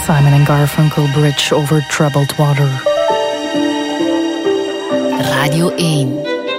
Simon & Garfunkel, Bridge over Troubled Water. Radio 1.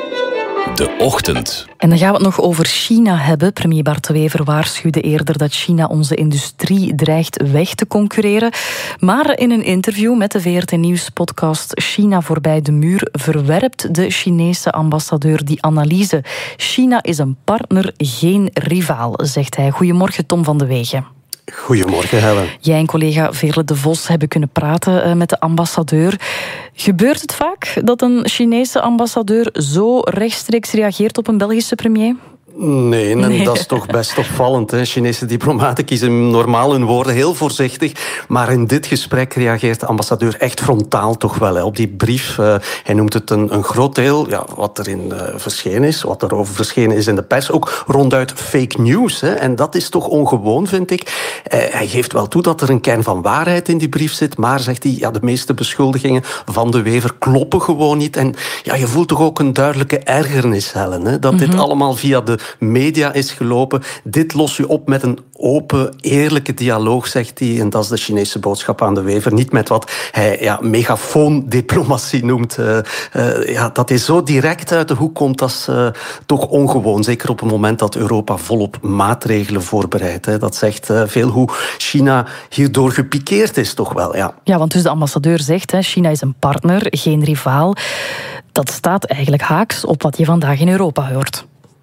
De Ochtend. En dan gaan we het nog over China hebben. Premier Bart De Wever waarschuwde eerder dat China onze industrie dreigt weg te concurreren. Maar in een interview met de VRT Nieuws-podcast China voorbij de muur verwerpt de Chinese ambassadeur die analyse. China is een partner, geen rivaal, zegt hij. Goedemorgen, Tom van de Wegen. Goedemorgen, Helen. Jij en collega Veerle de Vos hebben kunnen praten met de ambassadeur. Gebeurt het vaak dat een Chinese ambassadeur zo rechtstreeks reageert op een Belgische premier? Nee, dat is toch best opvallend. Hè? Chinese diplomaten kiezen normaal hun woorden heel voorzichtig. Maar in dit gesprek reageert de ambassadeur echt frontaal toch wel. Hè? Op die brief, hij noemt het een groot deel, wat erin verschenen is, wat erover verschenen is in de pers, ook ronduit fake news. Hè? En dat is toch ongewoon, vind ik. Hij geeft wel toe dat er een kern van waarheid in die brief zit, maar, zegt hij, de meeste beschuldigingen van De Wever kloppen gewoon niet. En je voelt toch ook een duidelijke ergernis, Helen, hè? Dat dit allemaal via de media is gelopen. Dit los je op met een open, eerlijke dialoog, zegt hij. En dat is de Chinese boodschap aan De Wever. Niet met wat hij megafoondiplomatie noemt. Dat hij zo direct uit de hoek komt, dat is toch ongewoon. Zeker op het moment dat Europa volop maatregelen voorbereidt. Hè. Dat zegt veel hoe China hierdoor gepikeerd is, toch wel. Ja, want dus de ambassadeur zegt, China is een partner, geen rivaal. Dat staat eigenlijk haaks op wat je vandaag in Europa hoort.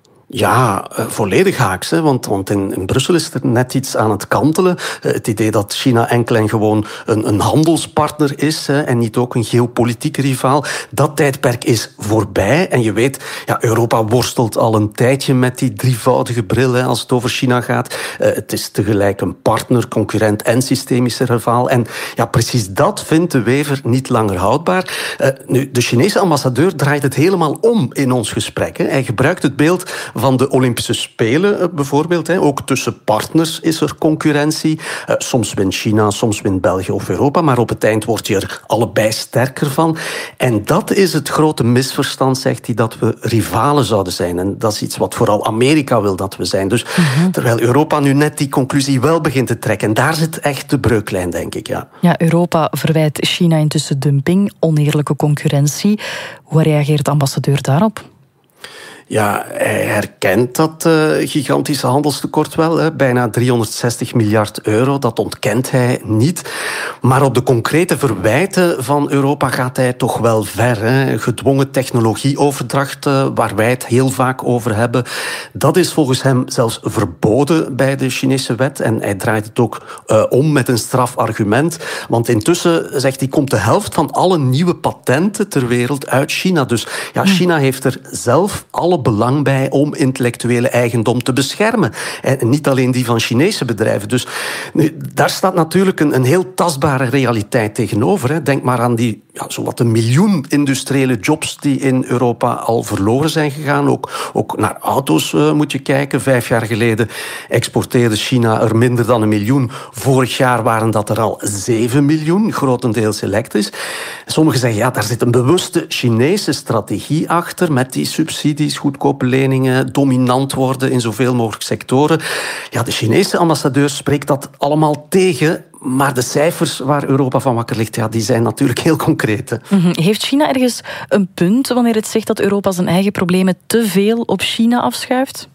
Ja, volledig haaks. Hè? Want in Brussel is er net iets aan het kantelen. Het idee dat China enkel en gewoon een handelspartner is, en niet ook een geopolitieke rivaal. Dat tijdperk is voorbij. En je weet, Europa worstelt al een tijdje met die drievoudige bril, hè, als het over China gaat. Het is tegelijk een partner, concurrent en systemische rivaal. En precies dat vindt De Wever niet langer houdbaar. Nu, de Chinese ambassadeur draait het helemaal om in ons gesprek. Hè. Hij gebruikt het beeld van de Olympische Spelen bijvoorbeeld. Ook tussen partners is er concurrentie. Soms wint China, soms wint België of Europa. Maar op het eind word je er allebei sterker van. En dat is het grote misverstand, zegt hij, dat we rivalen zouden zijn. En dat is iets wat vooral Amerika wil dat we zijn. Dus terwijl Europa nu net die conclusie wel begint te trekken. En daar zit echt de breuklijn, denk ik. Ja, Europa verwijt China intussen dumping, oneerlijke concurrentie. Hoe reageert de ambassadeur daarop? Ja, hij herkent dat gigantische handelstekort wel. Hè. Bijna 360 miljard euro, dat ontkent hij niet. Maar op de concrete verwijten van Europa gaat hij toch wel ver. Hè. Gedwongen technologieoverdracht, waar wij het heel vaak over hebben, dat is volgens hem zelfs verboden bij de Chinese wet. En hij draait het ook om met een strafargument. Want intussen, zegt hij, komt de helft van alle nieuwe patenten ter wereld uit China. Dus China heeft er zelf alle belang bij om intellectuele eigendom te beschermen. En niet alleen die van Chinese bedrijven. Dus nu, daar staat natuurlijk een heel tastbare realiteit tegenover. Hè. Denk maar aan die zowat 1 miljoen industriële jobs die in Europa al verloren zijn gegaan. Ook naar auto's moet je kijken. 5 jaar geleden exporteerde China er minder dan 1 miljoen. Vorig jaar waren dat er al 7 miljoen, grotendeels elektrisch. Sommigen zeggen, daar zit een bewuste Chinese strategie achter met die subsidies, goedkope leningen, dominant worden in zoveel mogelijk sectoren. De Chinese ambassadeur spreekt dat allemaal tegen, maar de cijfers waar Europa van wakker ligt, die zijn natuurlijk heel concreet. Heeft China ergens een punt wanneer het zegt dat Europa zijn eigen problemen te veel op China afschuift?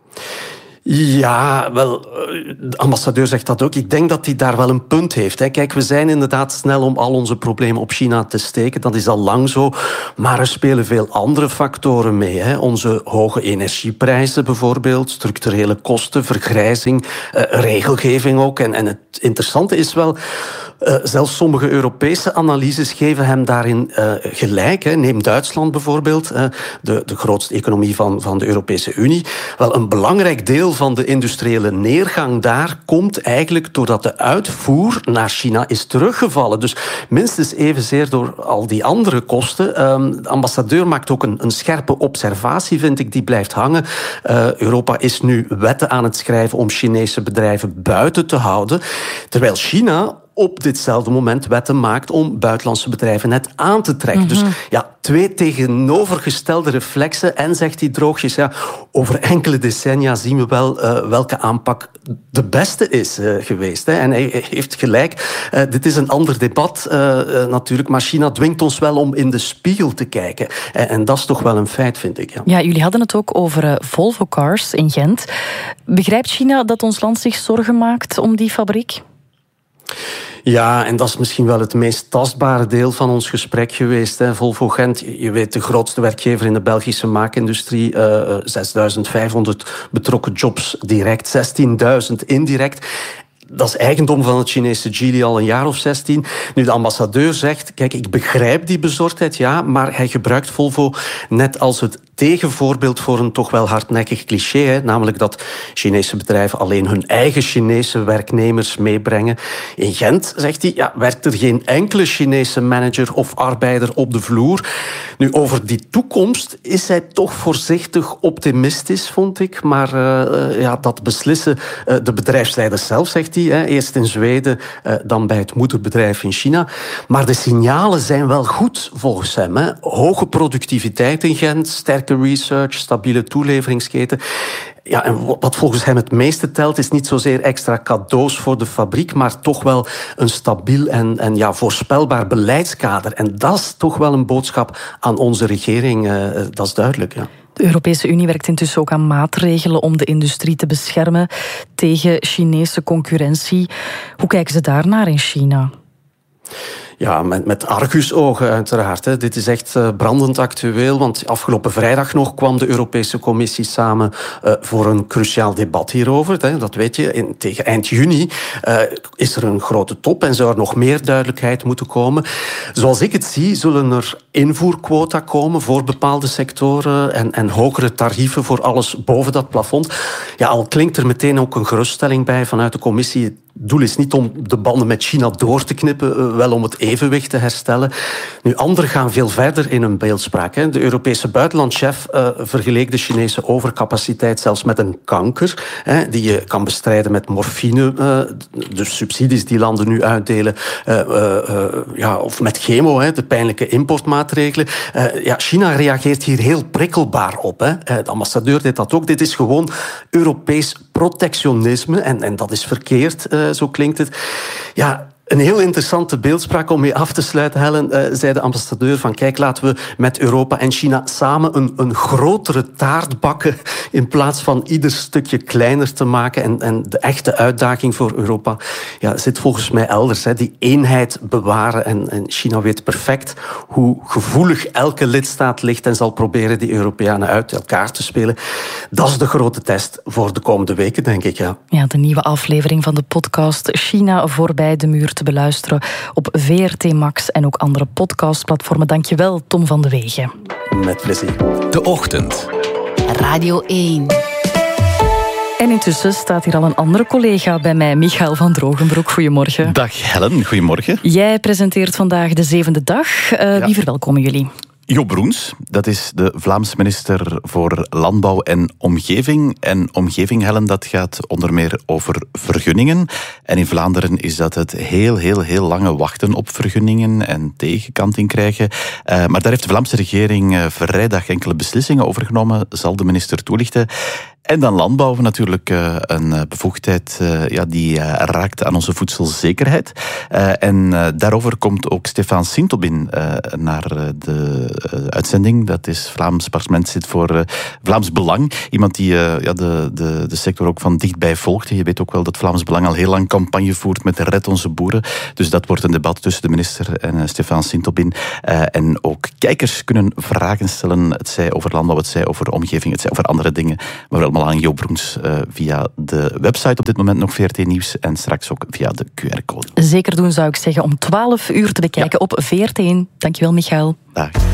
Ja, wel, de ambassadeur zegt dat ook. Ik denk dat hij daar wel een punt heeft. Hè. Kijk, we zijn inderdaad snel om al onze problemen op China te steken. Dat is al lang zo. Maar er spelen veel andere factoren mee. Hè. Onze hoge energieprijzen bijvoorbeeld, structurele kosten, vergrijzing, regelgeving ook. En het interessante is wel, zelfs sommige Europese analyses geven hem daarin gelijk. Hè. Neem Duitsland bijvoorbeeld, de grootste economie van de Europese Unie. Wel, een belangrijk deel van de industriële neergang daar komt eigenlijk doordat de uitvoer naar China is teruggevallen. Dus minstens evenzeer door al die andere kosten. De ambassadeur maakt ook een scherpe observatie, vind ik, die blijft hangen. Europa is nu wetten aan het schrijven om Chinese bedrijven buiten te houden. Terwijl China op ditzelfde moment wetten maakt om buitenlandse bedrijven net aan te trekken. Dus ja, 2 tegenovergestelde reflexen. En zegt hij droogjes, ja, over enkele decennia zien we wel welke aanpak de beste is geweest. Hè. En hij heeft gelijk. Dit is een ander debat natuurlijk, maar China dwingt ons wel om in de spiegel te kijken. En dat is toch wel een feit, vind ik. Ja, jullie hadden het ook over Volvo Cars in Gent. Begrijpt China dat ons land zich zorgen maakt om die fabriek? Ja, en dat is misschien wel het meest tastbare deel van ons gesprek geweest. Hè. Volvo Gent, je weet, de grootste werkgever in de Belgische maakindustrie. 6.500 betrokken jobs direct, 16.000 indirect. Dat is eigendom van het Chinese Geely al een jaar of 16. Nu, de ambassadeur zegt, kijk, ik begrijp die bezorgdheid, ja, maar hij gebruikt Volvo net als het tegenvoorbeeld voor een toch wel hardnekkig cliché, hè, namelijk dat Chinese bedrijven alleen hun eigen Chinese werknemers meebrengen. In Gent, zegt hij, ja, werkt er geen enkele Chinese manager of arbeider op de vloer. Nu, over die toekomst is hij toch voorzichtig optimistisch, vond ik. Maar ja, dat beslissen de bedrijfsleiders zelf, zegt hij. Hè. Eerst in Zweden, dan bij het moederbedrijf in China. Maar de signalen zijn wel goed, volgens hem. Hè. Hoge productiviteit in Gent, sterke research, stabiele toeleveringsketen. Ja, en wat volgens hem het meeste telt, is niet zozeer extra cadeaus voor de fabriek, maar toch wel een stabiel en ja, voorspelbaar beleidskader. En dat is toch wel een boodschap aan onze regering, dat is duidelijk. Ja. De Europese Unie werkt intussen ook aan maatregelen om de industrie te beschermen tegen Chinese concurrentie. Hoe kijken ze daarnaar in China? Ja, met argusogen uiteraard. Hè. Dit is echt brandend actueel, want afgelopen vrijdag nog kwam de Europese Commissie samen voor een cruciaal debat hierover. Hè. Dat weet je, tegen eind juni is er een grote top en zou er nog meer duidelijkheid moeten komen. Zoals ik het zie, zullen er invoerquota komen voor bepaalde sectoren en hogere tarieven voor alles boven dat plafond. Ja, al klinkt er meteen ook een geruststelling bij vanuit de Commissie. Het doel is niet om de banden met China door te knippen, wel om het evenwicht te herstellen. Nu, anderen gaan veel verder in hun beeldspraak. Hè. De Europese buitenlandchef vergeleek de Chinese overcapaciteit zelfs met een kanker, hè, die je kan bestrijden met morfine, de subsidies die landen nu uitdelen, ja, of met chemo, hè, de pijnlijke importmaatregelen. Ja, China reageert hier heel prikkelbaar op. Hè. De ambassadeur deed dat ook. Dit is gewoon Europees protectionisme en dat is verkeerd. Zo klinkt het. Ja, een heel interessante beeldspraak om mee af te sluiten, Helen, zei de ambassadeur van kijk, laten we met Europa en China samen een grotere taart bakken in plaats van ieder stukje kleiner te maken. En de echte uitdaging voor Europa zit volgens mij elders. Hè. Die eenheid bewaren. En China weet perfect hoe gevoelig elke lidstaat ligt en zal proberen die Europeanen uit elkaar te spelen. Dat is de grote test voor de komende weken, denk ik. Ja, de nieuwe aflevering van de podcast China voorbij de muur te beluisteren op VRT Max en ook andere podcastplatformen. Dankjewel, Tom van de Wegen. Met plezier. De Ochtend. Radio 1. En intussen staat hier al een andere collega bij mij, Michael van Drogenbroek. Goedemorgen. Dag Helen, goedemorgen. Jij presenteert vandaag de 7e dag. Wie verwelkomen jullie? Jo Broens, dat is de Vlaams minister voor Landbouw en Omgeving. En omgeving, Helen, dat gaat onder meer over vergunningen. En in Vlaanderen is dat het heel lange wachten op vergunningen en tegenkanting krijgen. Maar daar heeft de Vlaamse regering vrijdag enkele beslissingen over genomen, zal de minister toelichten. En dan landbouw, natuurlijk een bevoegdheid die raakt aan onze voedselzekerheid. En daarover komt ook Stefan Sintobin naar de uitzending. Dat is Vlaams parlementslid voor Vlaams Belang. Iemand die de sector ook van dichtbij volgt. Je weet ook wel dat Vlaams Belang al heel lang campagne voert met Red Onze Boeren. Dus dat wordt een debat tussen de minister en Stefan Sintobin. En ook kijkers kunnen vragen stellen. Het zij over landbouw, het zij over omgeving, het zij over andere dingen. Maar allemaal aan Jo Broens via de website op dit moment nog VRT Nieuws en straks ook via de QR-code. Zeker doen, zou ik zeggen, om 12 uur te bekijken op VRT1. Dankjewel, Michael. Dag.